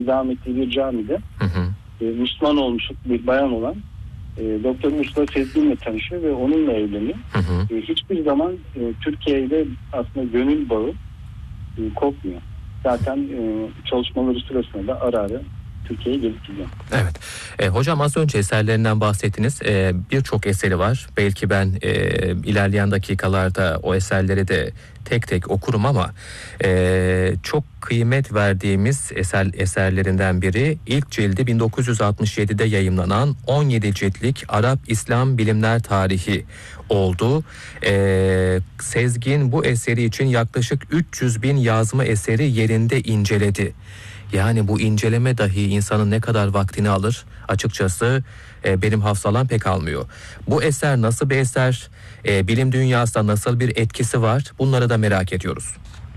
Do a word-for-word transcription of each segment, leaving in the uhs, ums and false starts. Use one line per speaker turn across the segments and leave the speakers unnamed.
devam ettiği bir camide hı hı. E, Müslüman olmuş bir bayan olan e, Doktor Ursula Sezgin'le tanışıyor ve onunla evleniyor. Hı hı. E, hiçbir zaman e, Türkiye ile aslında gönül bağı e, kopmuyor. Zaten e, çalışmaları sırasında da ara ara Türkiye'ye gelip gidiyor.
Evet. E, hocam az önce eserlerinden bahsettiniz. E, Birçok eseri var. Belki ben e, ilerleyen dakikalarda o eserleri de tek tek okurum ama e, çok kıymet verdiğimiz eser eserlerinden biri ilk cildi bin dokuz yüz altmış yedide yayımlanan on yedi ciltlik Arap İslam Bilimler Tarihi oldu. E, Sezgin bu eseri için yaklaşık üç yüz bin yazma eseri yerinde inceledi. Yani bu inceleme dahi insanın ne kadar vaktini alır açıkçası e, benim hafsalam pek almıyor. Bu eser nasıl bir eser? E, bilim dünyasında nasıl bir etkisi var? Bunları da merak ediyoruz.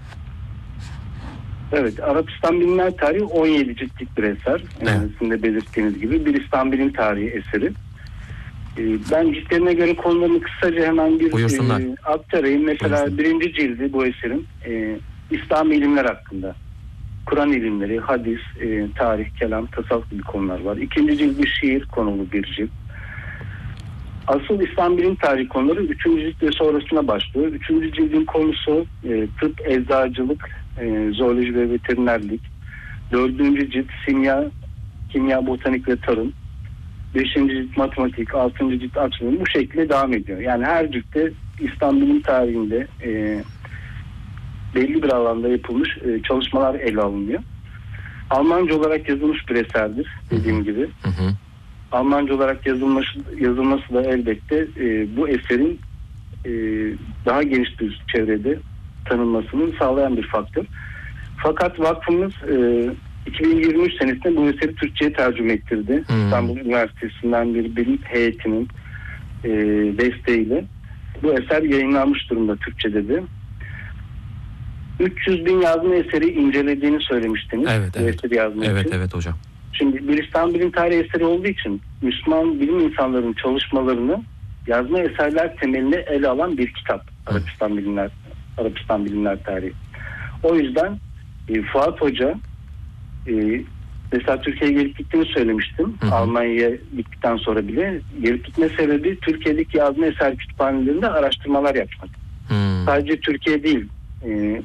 Evet, Arap İslam Bilimler Tarihi on yedi ciltlik bir eser. Evet. Sizin de belirttiğiniz gibi bir İslam Bilim Tarihi eseri. E, ben ciltlerine göre konularını kısaca hemen bir e, aktarayım. Mesela Buyursun. birinci cildi bu eserin e, İslam ilimler hakkında. Kur'an ilimleri, hadis, e, tarih, kelam, tasavvuf gibi konular var. İkinci cilt bir şiir konulu bir cilt. Asıl İslam bilim tarihi konuları üçüncü cilt ve sonrasına başlıyor. Üçüncü cildin konusu e, tıp, eczacılık, e, zooloji ve veterinerlik. Dördüncü cilt simya, kimya, botanik ve tarım. Beşinci cilt matematik, altıncı cilt astronomi, bu şekilde devam ediyor. Yani her ciltte İslam bilim tarihinde e, belli bir alanda yapılmış e, çalışmalar ele alınıyor. Almanca olarak yazılmış bir eserdir dediğim hı hı. gibi. Hı hı. Almanca olarak yazılması, yazılması da elbette e, bu eserin e, daha geniş bir çevrede tanınmasını sağlayan bir faktör. Fakat vakfımız e, iki bin yirmi üç senesinde bu eseri Türkçe'ye tercüme ettirdi. Hmm. İstanbul Üniversitesi'nden bir bilim heyetinin e, desteğiyle bu eser yayınlanmış durumda Türkçe'de de. üç yüz bin yazma eseri incelediğini söylemiştiniz.
Evet, evet.
Eseri yazma
evet,
için.
evet hocam.
Şimdi bir İslam bilim tarihi eseri olduğu için Müslüman bilim insanlarının çalışmalarını yazma eserler temeline ele alan bir kitap. Arap İslam bilimler, Arap İslam bilimler tarihi. O yüzden e, Fuat Hoca e, mesela Türkiye'ye gelip gittiğini söylemiştim. Hı hı. Almanya'ya gittikten sonra bile gelip gitme sebebi Türkiye'deki yazma eser kütüphanelerinde araştırmalar yapmak. Hı. Sadece Türkiye değil, e,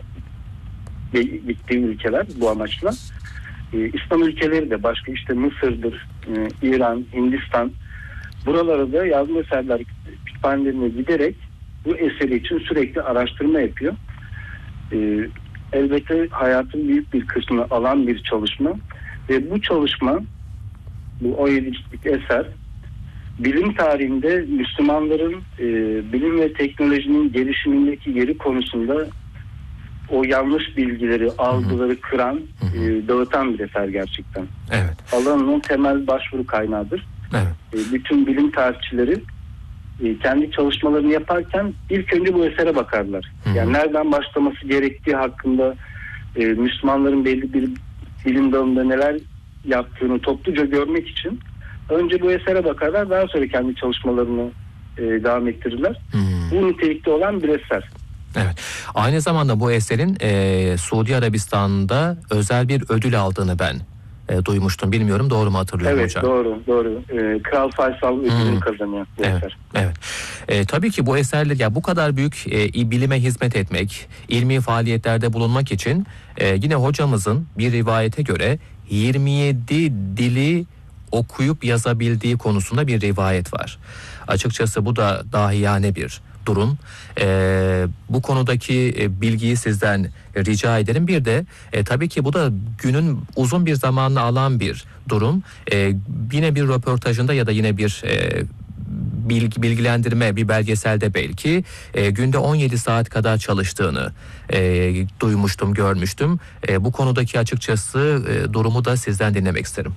gittiği ülkeler bu amaçla. Ee, İslam ülkeleri de başka işte Mısır'dır, e, İran, Hindistan, buralara da yazma eserler kütüphanelerine giderek bu eseri için sürekli araştırma yapıyor. Ee, elbette hayatın büyük bir kısmını alan bir çalışma ve bu çalışma, bu on yedi ciltlik eser bilim tarihinde Müslümanların e, bilim ve teknolojinin gelişimindeki yeri konusunda o yanlış bilgileri, algıları kıran, hı hı. E, dağıtan bir eser gerçekten.
Evet.
Alanının temel başvuru kaynağıdır.
Evet.
E, bütün bilim tarihçileri e, kendi çalışmalarını yaparken ilk önce bu esere bakarlar. Hı hı. Yani nereden başlaması gerektiği hakkında e, Müslümanların belli bir bilim dalında neler yaptığını topluca görmek için önce bu esere bakarlar, daha sonra kendi çalışmalarını e, devam ettirirler. Hı hı. Bu nitelikte olan bir eser.
Evet. Aynı zamanda bu eserin e, Suudi Arabistan'da özel bir ödül aldığını ben e, duymuştum. Bilmiyorum, doğru mu hatırlıyorum
evet,
hocam?
Evet doğru doğru. E, Kral Faysal ödülünü hmm. kazanıyor bu
evet,
eser.
Evet. E, tabii ki bu eserler ya bu kadar büyük e, bilime hizmet etmek, ilmi faaliyetlerde bulunmak için e, yine hocamızın bir rivayete göre yirmi yedi dili okuyup yazabildiği konusunda bir rivayet var. Açıkçası bu da dahiyane bir durum. Ee, bu konudaki e, bilgiyi sizden rica ederim. Bir de e, tabii ki bu da günün uzun bir zamanını alan bir durum. E, yine bir röportajında ya da yine bir e, bilgi, bilgilendirme, bir belgeselde belki e, günde on yedi saat kadar çalıştığını e, duymuştum, görmüştüm. E, bu konudaki açıkçası e, durumu da sizden dinlemek isterim.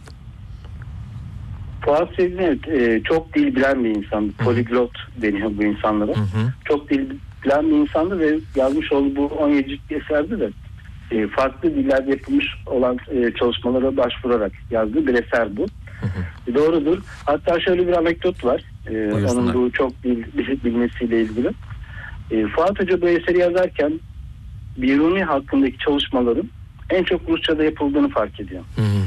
Fuat Sezgin evet, e, çok dil bilen bir insan. Hı-hı. Poliglot deniyor bu insanlara. Hı-hı. Çok dil bilen bir insandı ve yazmış olduğu bu on yedi cilt eserde de e, farklı dillerde yapılmış olan e, çalışmalara başvurarak yazdığı bir eser bu. E, doğrudur. Hatta şöyle bir anekdot var. E, onun bu çok dil bilmesiyle ilgili. E, Fuat Hoca bu eseri yazarken Biruni hakkındaki çalışmaların en çok Rusça'da yapıldığını fark ediyor. Hı-hı.